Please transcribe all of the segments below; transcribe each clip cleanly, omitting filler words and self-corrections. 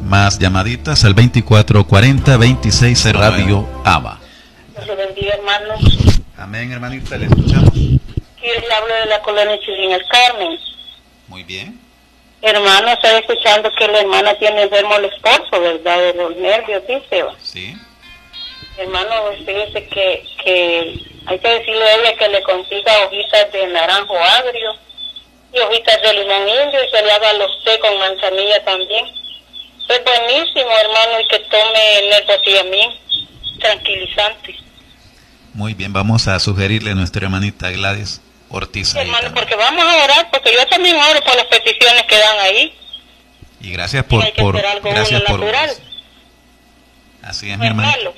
Más llamaditas al 2440-2600. Radio ABA. Dios le bendiga, hermano. Amén, hermanita, le escuchamos. Y le hablo de la colonia Chilín El Carmen. Muy bien. Hermano, estoy escuchando que la hermana tiene enfermo el esposo, ¿verdad? De los nervios, dice. Sí. Hermano, fíjese que hay que decirle a ella que le consiga hojitas de naranjo agrio y hojitas de limón indio y que le haga los té con manzanilla también. Es buenísimo, hermano, y que tome nervotiamín tranquilizante. Muy bien, vamos a sugerirle a nuestra hermanita Gladys Ortiz. Sí, hermano, porque vamos a orar, porque yo también oro por las peticiones que dan ahí. Y gracias por gracias por natural. Así es, mi hermano.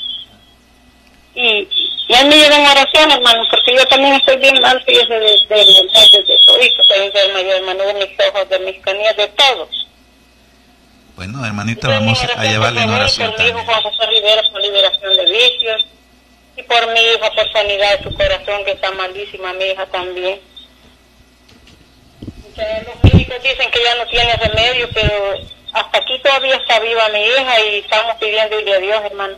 Y a mí llegan oración, hermano, porque yo también estoy bien mal, fíjese, desde hoy que estoy enferma yo, hermano, de mis ojos, de mis canillas, de todos. Bueno, hermanita, vamos a llevarle en oración por mi hijo Juan José Rivera, por liberación de vicios, y por mi hija, por sanidad de su corazón, que está malísima, mi hija también. Los médicos dicen que ya no tiene remedio, pero hasta aquí todavía está viva mi hija y estamos pidiéndole a Dios, hermano.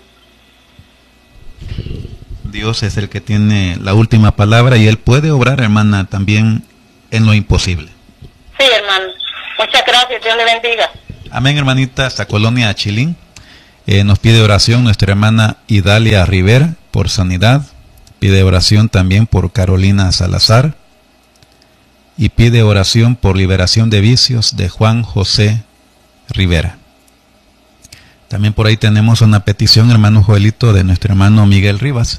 Dios es el que tiene la última palabra y Él puede obrar, hermana, también en lo imposible. Sí, hermano. Muchas gracias. Dios le bendiga. Amén, hermanita. Hasta Colonia Chilín. Nos pide oración nuestra hermana Idalia Rivera por sanidad. Pide oración también por Carolina Salazar. Y pide oración por liberación de vicios de Juan José Rivera. También por ahí tenemos una petición, hermano Joelito, de nuestro hermano Miguel Rivas.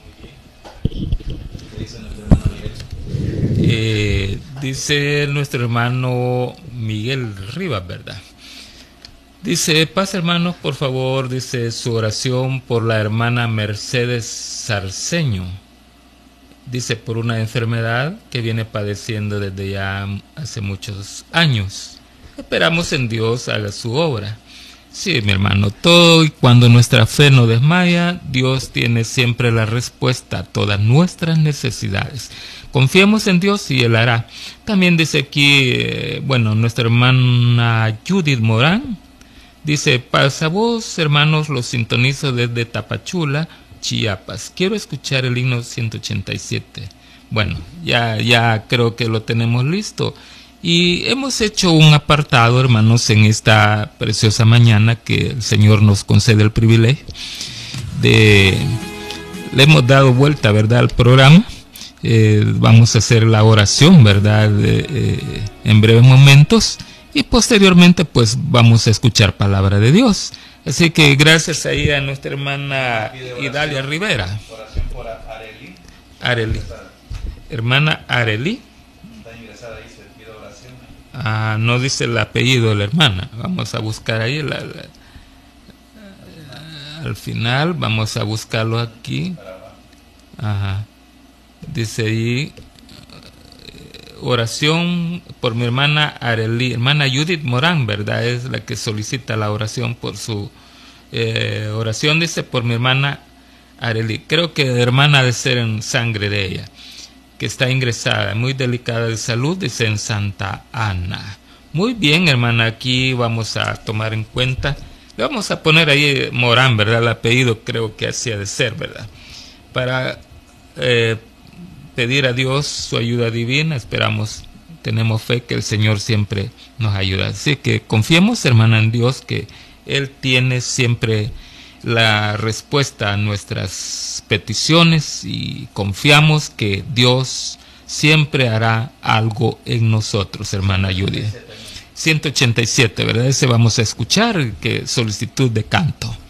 Dice nuestro hermano Miguel Rivas, ¿verdad? Dice, paz hermanos, por favor, dice su oración por la hermana Mercedes Sarceño. Dice, por una enfermedad que viene padeciendo desde ya hace muchos años. Esperamos en Dios haga su obra. Sí, mi hermano, todo y cuando nuestra fe no desmaya, Dios tiene siempre la respuesta a todas nuestras necesidades. Confiemos en Dios y Él hará. También dice aquí, nuestra hermana Judith Morán, dice, paz a vos, hermanos, los sintonizo desde Tapachula, Chiapas. Quiero escuchar el himno 187. Bueno, ya creo que lo tenemos listo. Y hemos hecho un apartado, hermanos, en esta preciosa mañana que el Señor nos concede el privilegio le hemos dado vuelta, ¿verdad?, al programa. Vamos a hacer la oración, ¿verdad?, en breves momentos. Y posteriormente, pues, vamos a escuchar palabra de Dios. Así que gracias ahí a nuestra hermana Idalia Rivera. Oración por Arely. Hermana Arely. No dice el apellido de la hermana. Vamos a buscar ahí al final, vamos a buscarlo aquí. Ajá. Dice ahí, oración por mi hermana Arely, hermana Judith Morán, ¿verdad? Es la que solicita la oración por su oración, dice, por mi hermana Arely. Creo que hermana de ser en sangre de ella, que está ingresada, muy delicada de salud, dice, en Santa Ana. Muy bien, hermana, aquí vamos a tomar en cuenta, le vamos a poner ahí Morán, ¿verdad? El apellido creo que así ha de ser, ¿verdad? Para pedir a Dios su ayuda divina, esperamos, tenemos fe que el Señor siempre nos ayuda. Así que confiemos, hermana, en Dios, que Él tiene siempre la respuesta a nuestras peticiones y confiamos que Dios siempre hará algo en nosotros, hermana Judy. 187, ¿verdad? Ese vamos a escuchar, que solicitud de canto.